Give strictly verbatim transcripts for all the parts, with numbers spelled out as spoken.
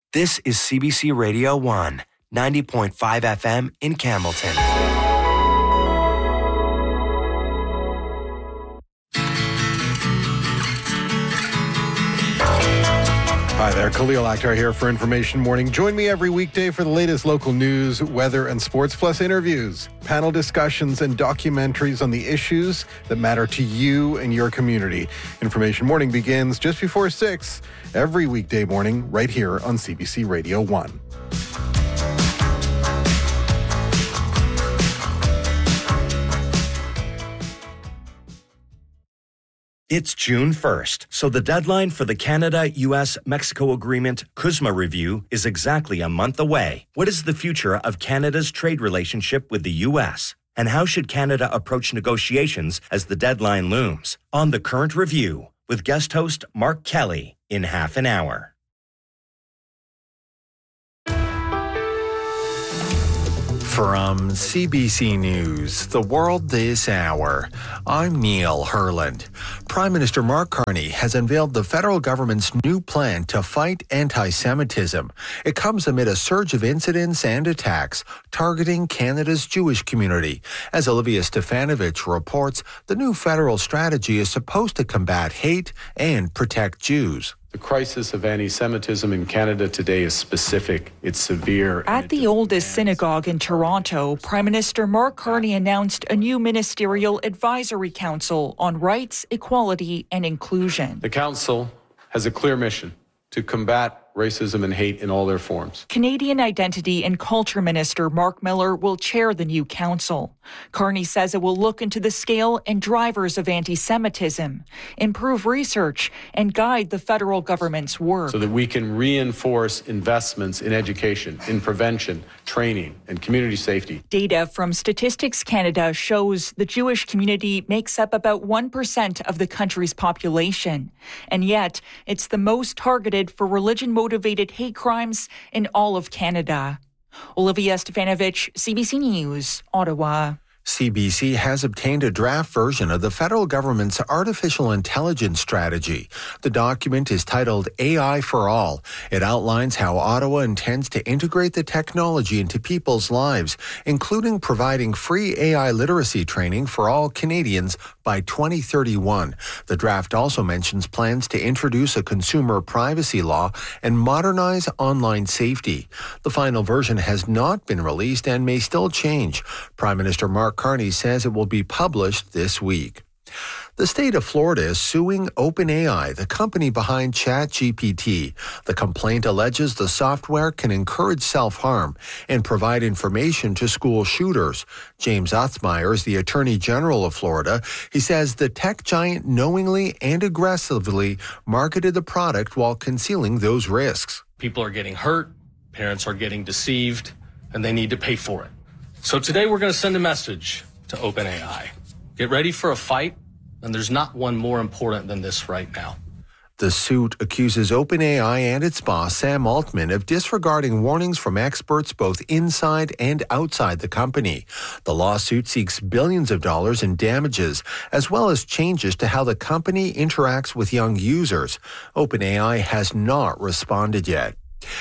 This is C B C Radio one, ninety point five F M in Campbellton. Hi there, Khalil Akhtar here for Information Morning. Join me every weekday for the latest local news, weather, and sports, plus interviews, panel discussions, and documentaries on the issues that matter to you and your community. Information Morning begins just before six every weekday morning right here on C B C Radio one. It's June first, so the deadline for the Canada-U S-Mexico Agreement C U S M A review is exactly a month away. What is the future of Canada's trade relationship with the U S? And how should Canada approach negotiations as the deadline looms? On The Current Review, with guest host Mark Kelly in half an hour. From C B C News, The World This Hour, I'm Neil Herland. Prime Minister Mark Carney has unveiled the federal government's new plan to fight anti-Semitism. It comes amid a surge of incidents and attacks targeting Canada's Jewish community. As Olivia Stefanovich reports, the new federal strategy is supposed to combat hate and protect Jews. The crisis of anti-Semitism in Canada today is specific, it's severe. At the oldest synagogue in Toronto, Prime Minister Mark Carney announced a new ministerial advisory council on rights, equality, and inclusion. The council has a clear mission to combat racism and hate in all their forms. Canadian Identity and Culture Minister Mark Miller will chair the new council. Carney says it will look into the scale and drivers of anti-Semitism, improve research, and guide the federal government's work. So that we can reinforce investments in education, in prevention, training, and community safety. Data from Statistics Canada shows the Jewish community makes up about one percent of the country's population. And yet, it's the most targeted for religion-motivated hate crimes in all of Canada. Olivia Stefanovich, C B C News, Ottawa. C B C has obtained a draft version of the federal government's artificial intelligence strategy. The document is titled A I for All. It outlines how Ottawa intends to integrate the technology into people's lives, including providing free A I literacy training for all Canadians by twenty thirty-one. The draft also mentions plans to introduce a consumer privacy law and modernize online safety. The final version has not been released and may still change. Prime Minister Mark Carney says it will be published this week. The state of Florida is suing OpenAI, the company behind ChatGPT. The complaint alleges the software can encourage self-harm and provide information to school shooters. James Othmeyer is the Attorney General of Florida. He says the tech giant knowingly and aggressively marketed the product while concealing those risks. People are getting hurt, parents are getting deceived, and they need to pay for it. So today we're going to send a message to OpenAI. Get ready for a fight, and there's not one more important than this right now. The suit accuses OpenAI and its boss, Sam Altman, of disregarding warnings from experts both inside and outside the company. The lawsuit seeks billions of dollars in damages, as well as changes to how the company interacts with young users. OpenAI has not responded yet.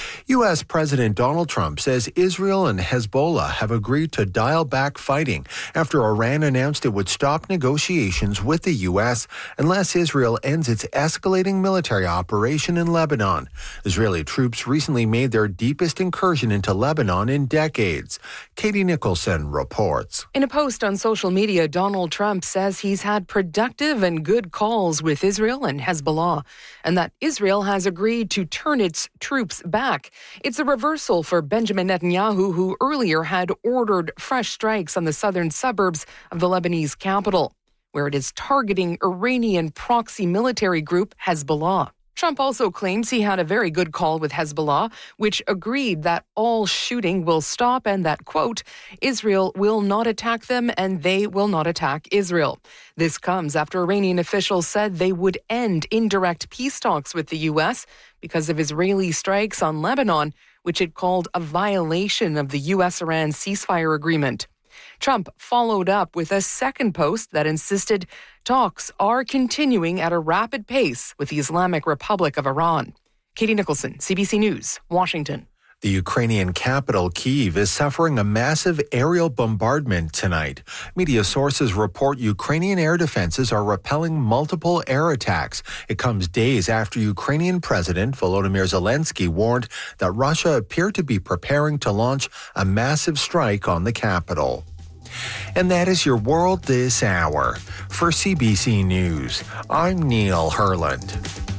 U S. President Donald Trump says Israel and Hezbollah have agreed to dial back fighting after Iran announced it would stop negotiations with the U S unless Israel ends its escalating military operation in Lebanon. Israeli troops recently made their deepest incursion into Lebanon in decades. Katie Nicholson reports. In a post on social media, Donald Trump says he's had productive and good calls with Israel and Hezbollah, and that Israel has agreed to turn its troops back. It's a reversal for Benjamin Netanyahu, who earlier had ordered fresh strikes on the southern suburbs of the Lebanese capital, where it is targeting Iranian proxy military group Hezbollah. Trump also claims he had a very good call with Hezbollah, which agreed that all shooting will stop and that, quote, Israel will not attack them and they will not attack Israel. This comes after Iranian officials said they would end indirect peace talks with the U S because of Israeli strikes on Lebanon, which it called a violation of the U S Iran ceasefire agreement. Trump followed up with a second post that insisted talks are continuing at a rapid pace with the Islamic Republic of Iran. Katie Nicholson, C B C News, Washington. The Ukrainian capital, Kyiv, is suffering a massive aerial bombardment tonight. Media sources report Ukrainian air defenses are repelling multiple air attacks. It comes days after Ukrainian President Volodymyr Zelensky warned that Russia appeared to be preparing to launch a massive strike on the capital. And that is your world this hour. For C B C News, I'm Neil Herland.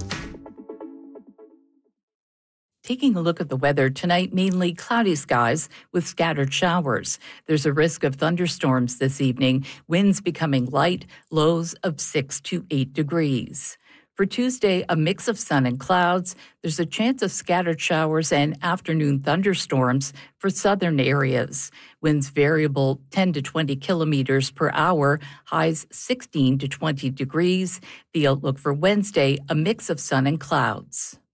Taking a look at the weather tonight, mainly cloudy skies with scattered showers. There's a risk of thunderstorms this evening, winds becoming light, lows of six to eight degrees. For Tuesday, a mix of sun and clouds. There's a chance of scattered showers and afternoon thunderstorms for southern areas. Winds variable ten to twenty kilometers per hour, highs sixteen to twenty degrees. The outlook for Wednesday, a mix of sun and clouds.